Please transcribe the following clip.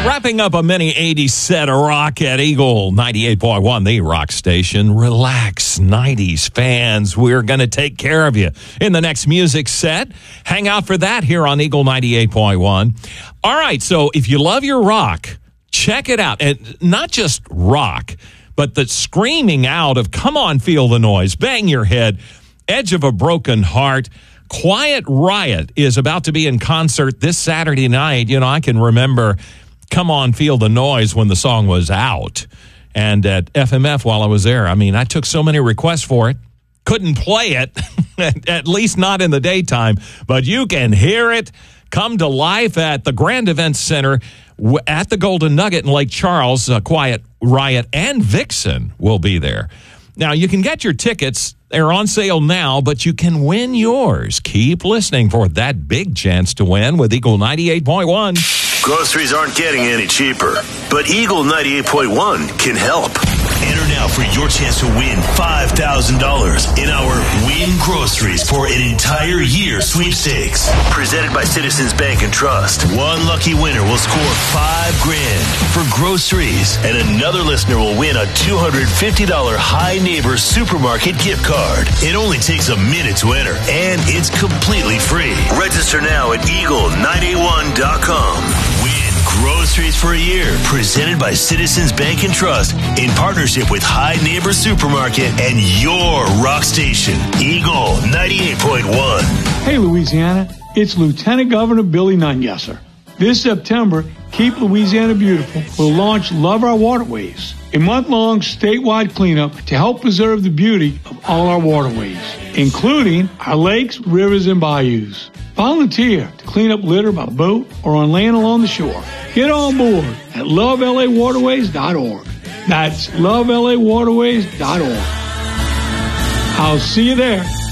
Wrapping up a mini 80s set of rock at Eagle 98.1, the rock station. Relax, 90s fans. We're going to take care of you in the next music set. Hang out for that here on Eagle 98.1. All right, so if you love your rock, check it out. And not just rock, but the screaming out of Come On, Feel the Noise, Bang Your Head, Edge of a Broken Heart. Quiet Riot is about to be in concert this Saturday night. You know, I can remember Come On, Feel the Noise when the song was out. And at FMF while I was there, I mean, I took so many requests for it. Couldn't play it, at least not in the daytime. But you can hear it come to life at the Grand Events Center at the Golden Nugget in Lake Charles. Quiet Riot and Vixen will be there. Now, you can get your tickets. They're on sale now, but you can win yours. Keep listening for that big chance to win with Eagle 98.1. Groceries aren't getting any cheaper, but Eagle 98.1 can help. Enter now for your chance to win $5,000 in our Win Groceries for an entire year sweepstakes. Presented by Citizens Bank and Trust. One lucky winner will score $5,000 for groceries, and another listener will win a $250 High Neighbor Supermarket gift card. It only takes a minute to enter, and it's completely free. Register now at eagle981.com. Win groceries for a year, presented by Citizens Bank and Trust in partnership with High Neighbor Supermarket and your rock station, Eagle 98.1. Hey, Louisiana, it's Lieutenant Governor Billy Nungesser. This September, Keep Louisiana Beautiful will launch Love Our Waterways, a month-long statewide cleanup to help preserve the beauty of all our waterways, including our lakes, rivers, and bayous. Volunteer to clean up litter by boat or on land along the shore. Get on board at lovelawaterways.org. That's lovelawaterways.org. I'll see you there.